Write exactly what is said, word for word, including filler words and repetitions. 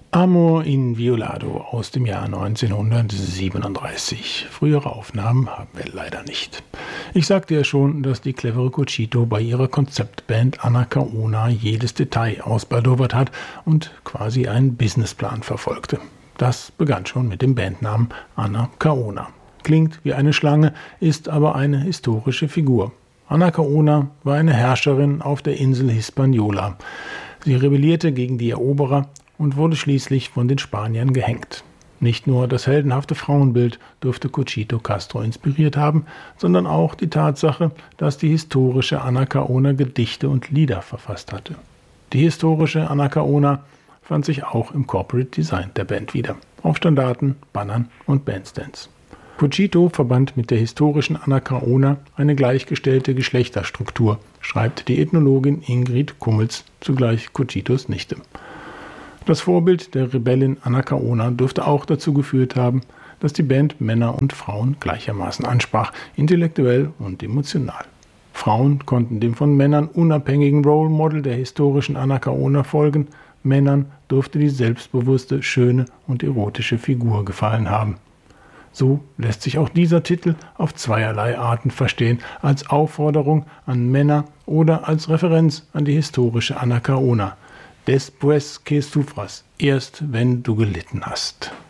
Amor Inviolado aus dem Jahr neunzehnhundertsiebenunddreißig. Frühere Aufnahmen haben wir leider nicht. Ich sagte ja schon, dass die clevere Cochito bei ihrer Konzeptband Anacaona jedes Detail ausbaldowert hat und quasi einen Businessplan verfolgte. Das begann schon mit dem Bandnamen Anacaona. Klingt wie eine Schlange, ist aber eine historische Figur. Anacaona war eine Herrscherin auf der Insel Hispaniola. Sie rebellierte gegen die Eroberer und wurde schließlich von den Spaniern gehängt. Nicht nur das heldenhafte Frauenbild dürfte Cochito Castro inspiriert haben, sondern auch die Tatsache, dass die historische Anacaona Gedichte und Lieder verfasst hatte. Die historische Anacaona fand sich auch im Corporate Design der Band wieder, auf Standarten, Bannern und Bandstands. Cochito verband mit der historischen Anacaona eine gleichgestellte Geschlechterstruktur, schreibt die Ethnologin Ingrid Kummels, zugleich Cochitos Nichte. Das Vorbild der Rebellin Anacaona dürfte auch dazu geführt haben, dass die Band Männer und Frauen gleichermaßen ansprach, intellektuell und emotional. Frauen konnten dem von Männern unabhängigen Role Model der historischen Anacaona folgen, Männern durfte die selbstbewusste, schöne und erotische Figur gefallen haben. So lässt sich auch dieser Titel auf zweierlei Arten verstehen, als Aufforderung an Männer oder als Referenz an die historische Anacaona. Después que sufras, erst wenn du gelitten hast.